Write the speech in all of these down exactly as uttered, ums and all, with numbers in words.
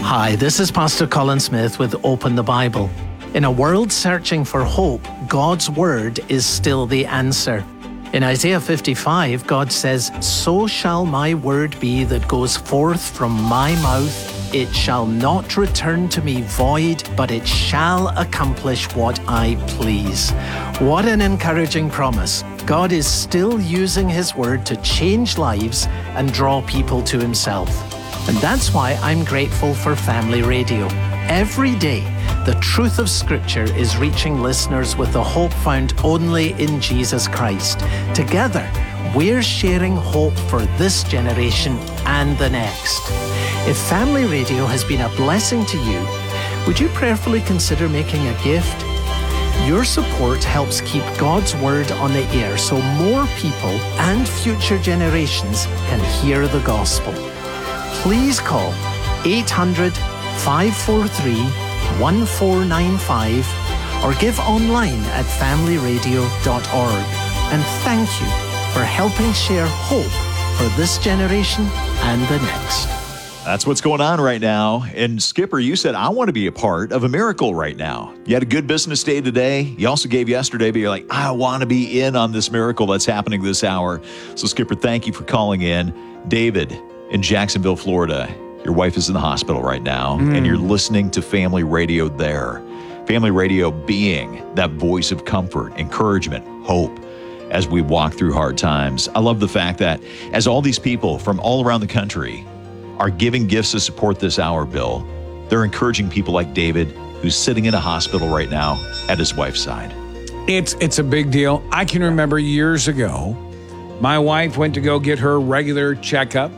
Hi, this is Pastor Colin Smith with Open the Bible. In a world searching for hope, God's Word is still the answer. In Isaiah fifty-five, God says, "So shall my word be that goes forth from my mouth. It shall not return to me void, but it shall accomplish what I please." What an encouraging promise. God is still using His Word to change lives and draw people to Himself. And that's why I'm grateful for Family Radio. Every day, the truth of Scripture is reaching listeners with the hope found only in Jesus Christ. Together, we're sharing hope for this generation and the next. If Family Radio has been a blessing to you, would you prayerfully consider making a gift? Your support helps keep God's Word on the air so more people and future generations can hear the gospel. Please call eight hundred, five four three, one four nine five or give online at family radio dot org. And thank you for helping share hope for this generation and the next. That's what's going on right now. And Skipper, you said, I want to be a part of a miracle right now. You had a good business day today. You also gave yesterday, but you're like, I want to be in on this miracle that's happening this hour. So Skipper, thank you for calling in. David in Jacksonville, Florida, your wife is in the hospital right now, mm. and you're listening to Family Radio there. Family Radio being that voice of comfort, encouragement, hope as we walk through hard times. I love the fact that as all these people from all around the country are giving gifts to support this hour, Bill, they're encouraging people like David, who's sitting in a hospital right now at his wife's side. It's it's a big deal. I can remember years ago, my wife went to go get her regular checkup,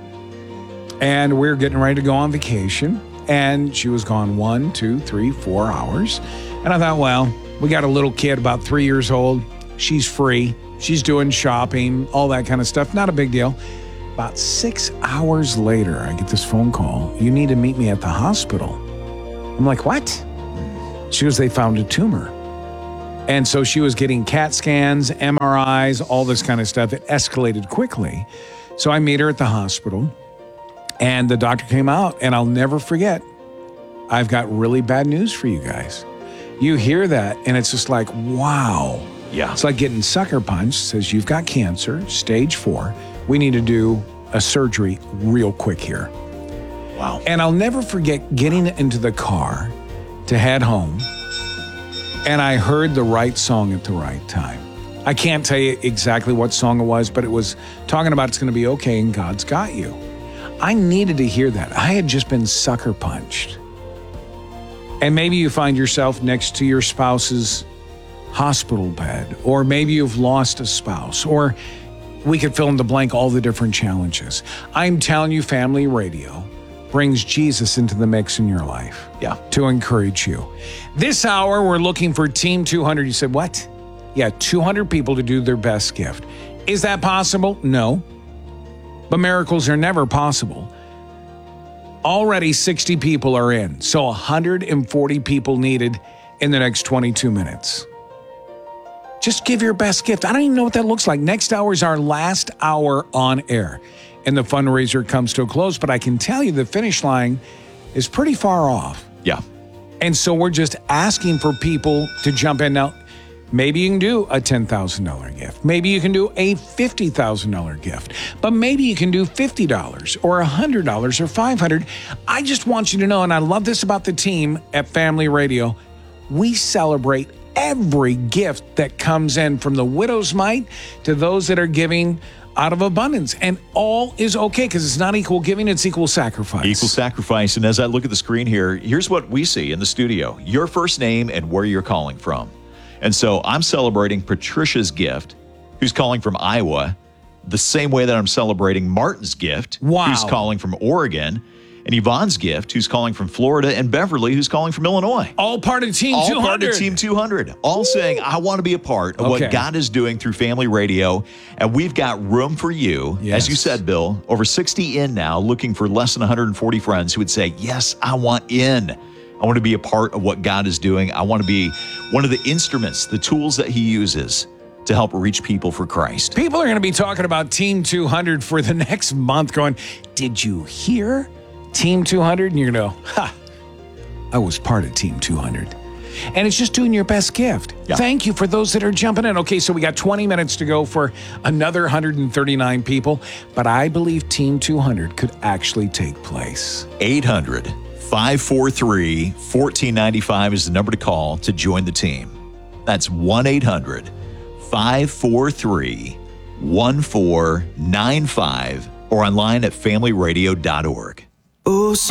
and we were getting ready to go on vacation, and she was gone one, two, three, four hours. And I thought, well, we got a little kid about three years old. She's free. She's doing shopping, all that kind of stuff. Not a big deal. About six hours later, I get this phone call. You need to meet me at the hospital. I'm like, what? She goes, they found a tumor. And so she was getting CAT scans, M R Is, all this kind of stuff. It escalated quickly. So I meet her at the hospital. And the doctor came out, and I'll never forget, I've got really bad news for you guys. You hear that, and it's just like, wow. Yeah. It's like getting sucker punched. Says, you've got cancer, stage four. We need to do a surgery real quick here. Wow. And I'll never forget getting into the car to head home, and I heard the right song at the right time. I can't tell you exactly what song it was, but it was talking about it's going to be okay and God's got you. I needed to hear that. I had just been sucker punched. And maybe you find yourself next to your spouse's hospital bed, or maybe you've lost a spouse, or we could fill in the blank all the different challenges. I'm telling you, Family Radio brings Jesus into the mix in your life. Yeah. To encourage you. This hour, we're looking for Team two hundred. You said, what? Yeah, two hundred people to do their best gift. Is that possible? No. But miracles are never possible. Already sixty people are in, so one hundred forty people needed in the next twenty-two minutes. Just give your best gift. I don't even know what that looks like. Next hour is our last hour on air, and the fundraiser comes to a close, but I can tell you the finish line is pretty far off. Yeah. And so we're just asking for people to jump in. Now, maybe you can do a ten thousand dollars gift. Maybe you can do a fifty thousand dollars gift. But maybe you can do fifty dollars or one hundred dollars or five hundred dollars. I just want you to know, and I love this about the team at Family Radio, we celebrate every gift that comes in, from the widow's mite to those that are giving out of abundance. And all is okay, because it's not equal giving, it's equal sacrifice. Equal sacrifice. And as I look at the screen here, here's what we see in the studio. Your first name and where you're calling from. And so I'm celebrating Patricia's gift, who's calling from Iowa, the same way that I'm celebrating Martin's gift, wow. who's calling from Oregon, and Yvonne's gift, who's calling from Florida, and Beverly, who's calling from Illinois. All part of Team All two hundred. All part of Team two hundred. All Ooh. Saying, I want to be a part of okay. what God is doing through Family Radio. And we've got room for you. Yes. As you said, Bill, over sixty in now, looking for less than one hundred forty friends who would say, yes, I want in. I want to be a part of what God is doing. I want to be one of the instruments, the tools that He uses to help reach people for Christ. People are going to be talking about Team two hundred for the next month, going, did you hear Team two hundred? And you're going to go, ha, I was part of Team two hundred. And it's just doing your best gift. Yeah. Thank you for those that are jumping in. Okay, so we got twenty minutes to go for another one hundred thirty-nine people, but I believe Team two hundred could actually take place. eight hundred, five four three, one four nine five is the number to call to join the team. That's one eight hundred, five four three, one four nine five or online at family radio dot org.